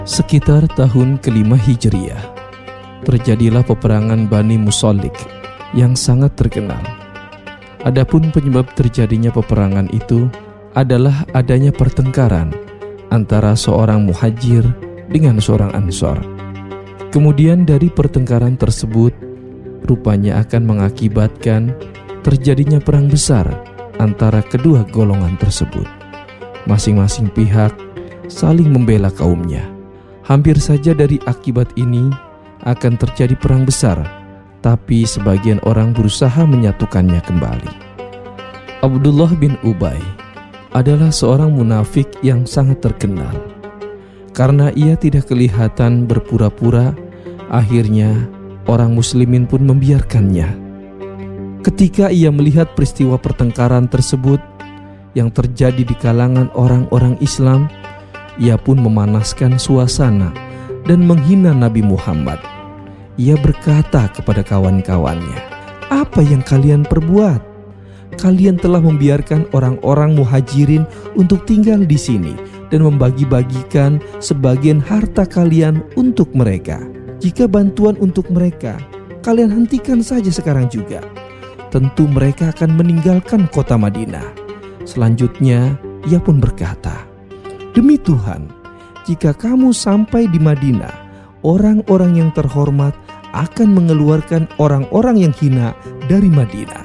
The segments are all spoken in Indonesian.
Sekitar tahun ke-5 Hijriah, terjadilah peperangan Bani Musallik yang sangat terkenal. Adapun penyebab terjadinya peperangan itu adalah adanya pertengkaran antara seorang muhajir dengan seorang ansor. Kemudian dari pertengkaran tersebut, rupanya akan mengakibatkan terjadinya perang besar antara kedua golongan tersebut. Masing-masing pihak saling membela kaumnya. Hampir saja dari akibat ini akan terjadi perang besar, tapi sebagian orang berusaha menyatukannya kembali. Abdullah bin Ubay adalah seorang munafik yang sangat terkenal. Karena ia tidak kelihatan berpura-pura, akhirnya orang muslimin pun membiarkannya. Ketika ia melihat peristiwa pertengkaran tersebut yang terjadi di kalangan orang-orang Islam, ia pun memanaskan suasana dan menghina Nabi Muhammad. Ia berkata kepada kawan-kawannya, "Apa yang kalian perbuat? Kalian telah membiarkan orang-orang muhajirin untuk tinggal di sini dan membagi-bagikan sebagian harta kalian untuk mereka. Jika bantuan untuk mereka, kalian hentikan saja sekarang juga. Tentu mereka akan meninggalkan kota Madinah." Selanjutnya, ia pun berkata, "Demi Tuhan, jika kamu sampai di Madinah, orang-orang yang terhormat akan mengeluarkan orang-orang yang hina dari Madinah."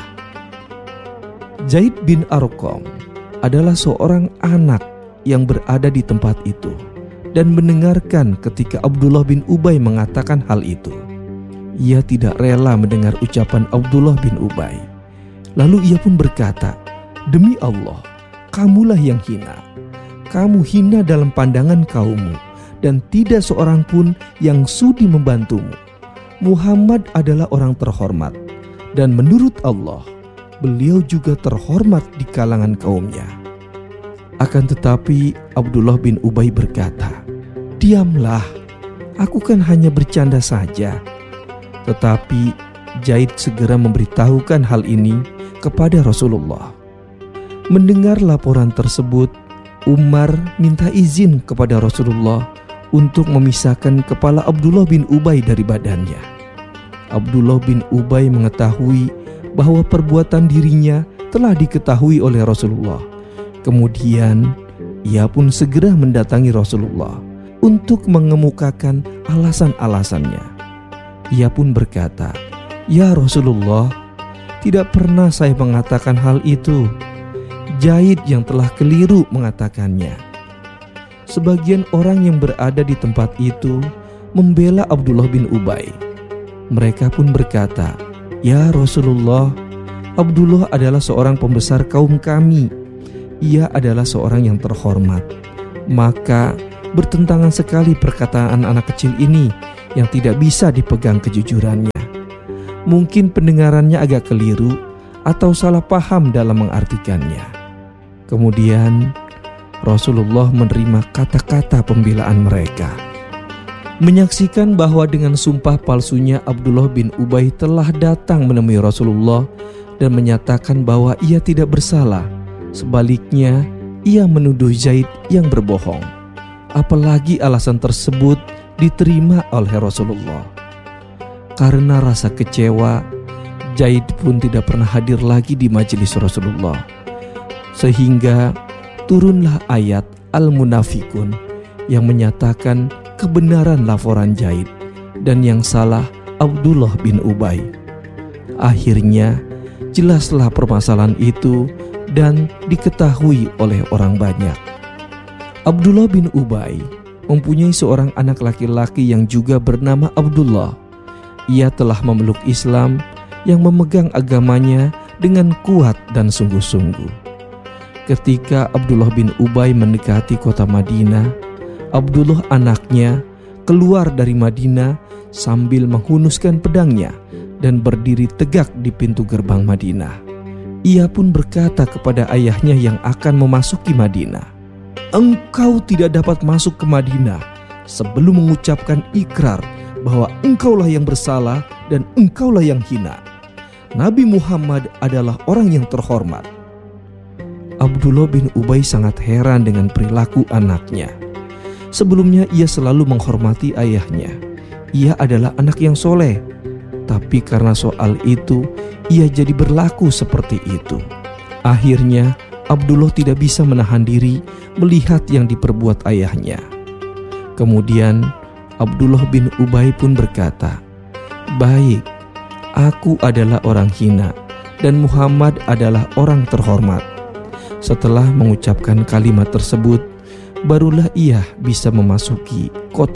Zaid bin Arqam adalah seorang anak yang berada di tempat itu dan mendengarkan ketika Abdullah bin Ubay mengatakan hal itu. Ia tidak rela mendengar ucapan Abdullah bin Ubay. Lalu ia pun berkata, "Demi Allah, kamulah yang hina. Kamu hina dalam pandangan kaummu, dan tidak seorang pun yang sudi membantumu. Muhammad adalah orang terhormat, dan menurut Allah, beliau juga terhormat di kalangan kaumnya." Akan tetapi Abdullah bin Ubay berkata, "Diamlah, aku kan hanya bercanda saja." Tetapi Zaid segera memberitahukan hal ini kepada Rasulullah. Mendengar laporan tersebut, Umar minta izin kepada Rasulullah untuk memisahkan kepala Abdullah bin Ubay dari badannya. Abdullah bin Ubay mengetahui bahwa perbuatan dirinya telah diketahui oleh Rasulullah. Kemudian ia pun segera mendatangi Rasulullah untuk mengemukakan alasan-alasannya. Ia pun berkata, "Ya Rasulullah, tidak pernah saya mengatakan hal itu. Zaid yang telah keliru mengatakannya." Sebagian orang yang berada di tempat itu membela Abdullah bin Ubay. Mereka pun berkata, "Ya Rasulullah, Abdullah adalah seorang pembesar kaum kami. Ia adalah seorang yang terhormat. Maka bertentangan sekali perkataan anak kecil ini yang tidak bisa dipegang kejujurannya. Mungkin pendengarannya agak keliru atau salah paham dalam mengartikannya." Kemudian Rasulullah menerima kata-kata pembelaan mereka. Menyaksikan bahwa dengan sumpah palsunya Abdullah bin Ubay telah datang menemui Rasulullah dan menyatakan bahwa ia tidak bersalah. Sebaliknya, ia menuduh Zaid yang berbohong. Apalagi alasan tersebut diterima oleh Rasulullah. Karena rasa kecewa, Zaid pun tidak pernah hadir lagi di majelis Rasulullah. Sehingga turunlah ayat Al-Munafikun yang menyatakan kebenaran laporan Zaid dan yang salah Abdullah bin Ubay. Akhirnya jelaslah permasalahan itu dan diketahui oleh orang banyak. Abdullah bin Ubay mempunyai seorang anak laki-laki yang juga bernama Abdullah. Ia telah memeluk Islam yang memegang agamanya dengan kuat dan sungguh-sungguh. Ketika Abdullah bin Ubay mendekati kota Madinah, Abdullah anaknya keluar dari Madinah sambil menghunuskan pedangnya dan berdiri tegak di pintu gerbang Madinah. Ia pun berkata kepada ayahnya yang akan memasuki Madinah, "Engkau tidak dapat masuk ke Madinah sebelum mengucapkan ikrar bahwa engkaulah yang bersalah dan engkaulah yang hina. Nabi Muhammad adalah orang yang terhormat." Abdullah bin Ubay sangat heran dengan perilaku anaknya. Sebelumnya ia selalu menghormati ayahnya. Ia adalah anak yang soleh. Tapi karena soal itu, ia jadi berlaku seperti itu. Akhirnya, Abdullah tidak bisa menahan diri melihat yang diperbuat ayahnya. Kemudian, Abdullah bin Ubay pun berkata, "Baik, aku adalah orang hina dan Muhammad adalah orang terhormat." Setelah mengucapkan kalimat tersebut, barulah ia bisa memasuki kota